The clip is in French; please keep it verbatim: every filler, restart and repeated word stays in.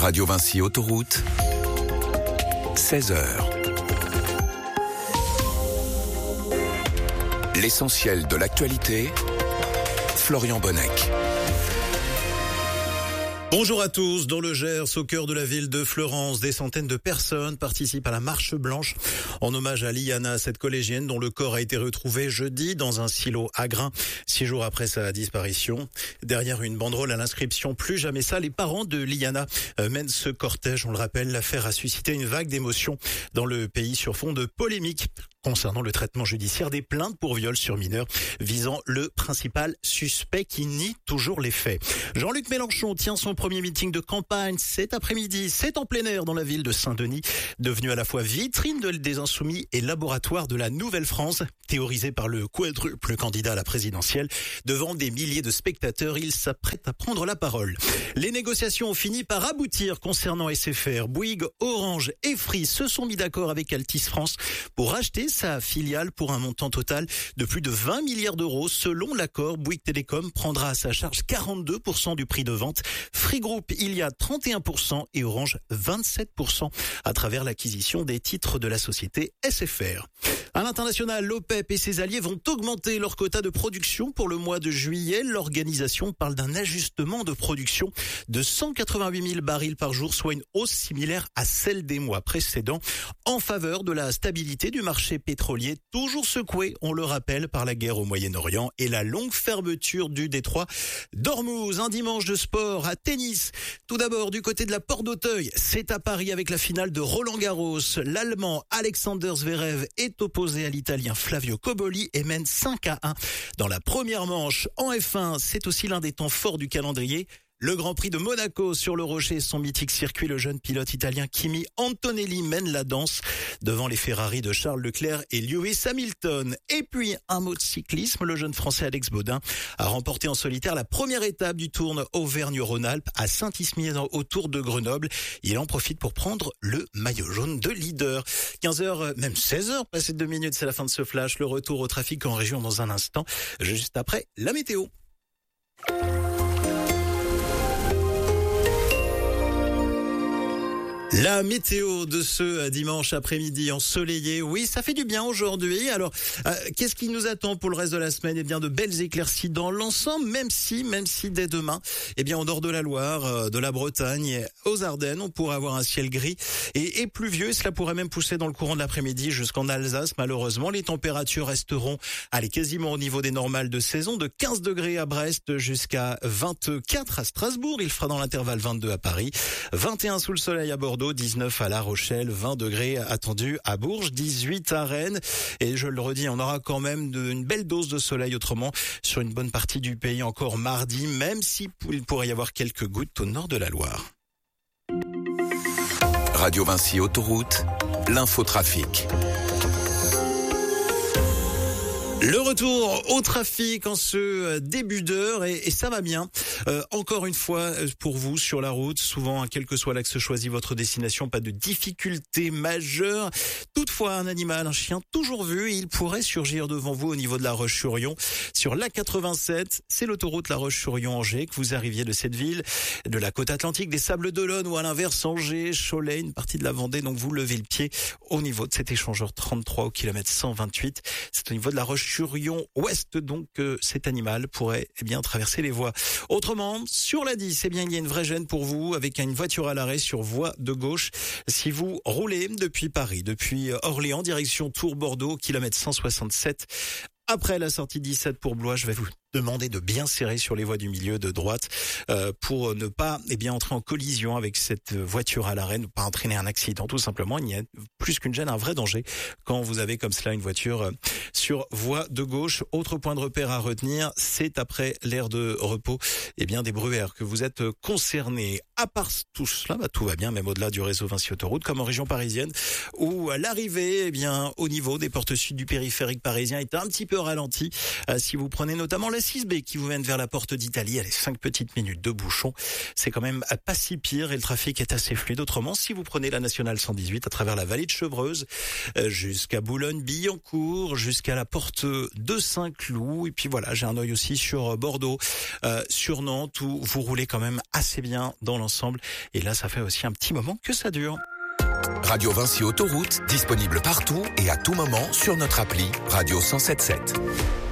Radio Vinci Autoroute, seize heures. L'essentiel de l'actualité, Florian Bonnec. Bonjour à tous. Dans le Gers, au cœur de la ville de Fleurance, des centaines de personnes participent à la marche blanche en hommage à Liana, cette collégienne dont le corps a été retrouvé jeudi dans un silo à grains, six jours après sa disparition. Derrière une banderole à l'inscription « Plus jamais ça », les parents de Liana mènent ce cortège. On le rappelle, l'affaire a suscité une vague d'émotions dans le pays sur fond de polémiques concernant le traitement judiciaire des plaintes pour viol sur mineurs visant le principal suspect qui nie toujours les faits. Jean-Luc Mélenchon tient son premier meeting de campagne cet après-midi. C'est en plein air dans la ville de Saint-Denis, devenu à la fois vitrine de, des Insoumis et laboratoire de la Nouvelle-France. Théorisé par le quadruple candidat à la présidentielle, devant des milliers de spectateurs, il s'apprête à prendre la parole. Les négociations ont fini par aboutir concernant S F R. Bouygues, Orange et Free se sont mis d'accord avec Altice France pour racheter sa filiale pour un montant total de plus de vingt milliards d'euros. Selon l'accord, Bouygues Télécom prendra à sa charge quarante-deux pour cent du prix de vente. Free Group, il y a trente et un pour cent et Orange vingt-sept pour cent à travers l'acquisition des titres de la société S F R. À l'international, l'OPEP et ses alliés vont augmenter leur quota de production pour le mois de juillet. L'organisation parle d'un ajustement de production de cent quatre-vingt-huit mille barils par jour, soit une hausse similaire à celle des mois précédents, en faveur de la stabilité du marché pétrolier, toujours secoué, on le rappelle, par la guerre au Moyen-Orient et la longue fermeture du détroit d'Ormuz. Un dimanche de sport à tennis. Tout d'abord, du côté de la Porte d'Auteuil, c'est à Paris avec la finale de Roland-Garros. L'Allemand Alexander Zverev est opposé à l'Italien Flavio Cobolli et mène cinq à un dans la première manche. En F un, c'est aussi l'un des temps forts du calendrier. Le Grand Prix de Monaco sur le Rocher, son mythique circuit, le jeune pilote italien Kimi Antonelli mène la danse devant les Ferrari de Charles Leclerc et Lewis Hamilton. Et puis, un mot de cyclisme, le jeune Français Alex Baudin a remporté en solitaire la première étape du Tour Auvergne-Rhône-Alpes à Saint-Ismier au Tour de Grenoble. Il en profite pour prendre le maillot jaune de leader. quinze heures, même seize heures, passé deux minutes, c'est la fin de ce flash. Le retour au trafic en région dans un instant, juste après la météo. La météo de ce dimanche après-midi ensoleillé, oui, ça fait du bien aujourd'hui. Alors, euh, qu'est-ce qui nous attend pour le reste de la semaine ? Eh bien, de belles éclaircies dans l'ensemble, même si, même si dès demain, eh bien, au nord de la Loire, euh, de la Bretagne, aux Ardennes, on pourrait avoir un ciel gris et, et pluvieux. Cela pourrait même pousser dans le courant de l'après-midi jusqu'en Alsace. Malheureusement, les températures resteront, allez, quasiment au niveau des normales de saison, de quinze degrés à Brest jusqu'à vingt-quatre à Strasbourg. Il fera dans l'intervalle vingt-deux à Paris, vingt et un sous le soleil à Bordeaux, dix-neuf à La Rochelle, vingt degrés attendus à Bourges, dix-huit à Rennes. Et je le redis, on aura quand même de, une belle dose de soleil autrement sur une bonne partie du pays encore mardi, même s'il pourrait y avoir quelques gouttes au nord de la Loire. Radio Vinci Autoroute, l'infotrafic. Le retour au trafic en ce début d'heure et, et ça va bien. Euh, encore une fois pour vous sur la route, souvent quel que soit l'axe choisi votre destination, pas de difficulté majeure. Toutefois, un animal, un chien toujours vu, il pourrait surgir devant vous au niveau de la Roche-sur-Yon. Sur l'A quatre-vingt-sept, c'est l'autoroute La Roche-sur-Yon-Angers, que vous arriviez de cette ville, de la côte atlantique, des Sables-d'Olonne ou à l'inverse Angers, Cholet, une partie de la Vendée. Donc vous levez le pied au niveau de cet échangeur trente-trois au kilomètre cent vingt-huit. C'est au niveau de la Roche sur Yon ouest, donc euh, cet animal pourrait eh bien traverser les voies. Autrement, sur la dix, eh bien il y a une vraie gêne pour vous avec une voiture à l'arrêt sur voie de gauche. Si vous roulez depuis Paris, depuis Orléans, direction Tours-Bordeaux, kilomètre cent soixante-sept, après la sortie dix-sept pour Blois, je vais vous demander de bien serrer sur les voies du milieu de droite euh, pour ne pas eh bien entrer en collision avec cette voiture à l'arrêt, ne pas entraîner un accident. Tout simplement, il y a plus qu'une gêne, un vrai danger quand vous avez comme cela une voiture euh, sur voie de gauche. Autre point de repère à retenir, c'est après l'aire de repos eh bien des bruyères que vous êtes concernés. À part tout cela, bah, tout va bien, même au-delà du réseau Vinci Autoroute, comme en région parisienne, où l'arrivée eh bien au niveau des portes sud du périphérique parisien est un petit peu ralentie. Euh, si vous prenez notamment la six B qui vous mène vers la porte d'Italie, allez, cinq petites minutes de bouchon, c'est quand même pas si pire et le trafic est assez fluide. Autrement, si vous prenez la nationale cent dix-huit à travers la vallée de Chevreuse, euh, jusqu'à Boulogne-Billancourt, jusqu'à la porte de Saint-Cloud, et puis voilà, j'ai un œil aussi sur Bordeaux, euh, sur Nantes, où vous roulez quand même assez bien dans l'ensemble. ensemble. Et là, ça fait aussi un petit moment que ça dure. Radio Vinci Autoroute, disponible partout et à tout moment sur notre appli Radio cent sept sept.